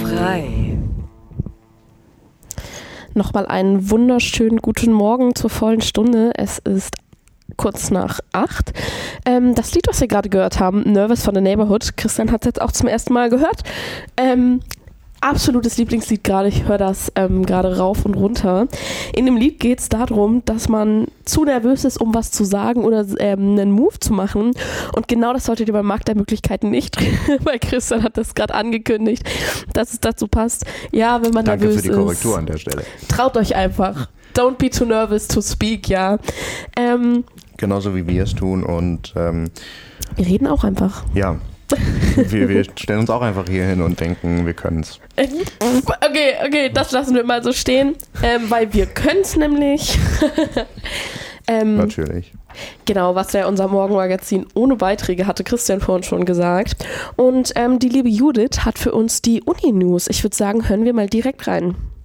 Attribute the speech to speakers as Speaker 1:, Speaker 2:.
Speaker 1: frei.
Speaker 2: Nochmal einen wunderschönen guten Morgen zur vollen Stunde. Es ist kurz nach 8. Das Lied, was wir gerade gehört haben, Nervous von The Neighborhood, Christian hat es jetzt auch zum ersten Mal gehört. Absolutes Lieblingslied gerade, ich höre das gerade rauf und runter. In dem Lied geht es darum, dass man zu nervös ist, um was zu sagen oder einen Move zu machen. Und genau das solltet ihr beim Markt der Möglichkeiten nicht, weil Christian hat das gerade angekündigt, dass es dazu passt. Ja, wenn man nervös ist.
Speaker 3: Danke für die Korrektur an der Stelle.
Speaker 2: Traut euch einfach. Don't be too nervous to speak, ja.
Speaker 3: Genauso wie wir es tun und
Speaker 2: wir reden auch einfach.
Speaker 3: ja. Wir stellen uns auch einfach hier hin und denken, wir können es.
Speaker 2: Okay, das lassen wir mal so stehen, weil wir können es nämlich.
Speaker 3: Natürlich.
Speaker 2: Genau, was ja unser Morgenmagazin ohne Beiträge hatte Christian vorhin schon gesagt. Und die liebe Judith hat für uns die Uni-News. Ich würde sagen, hören wir mal direkt rein.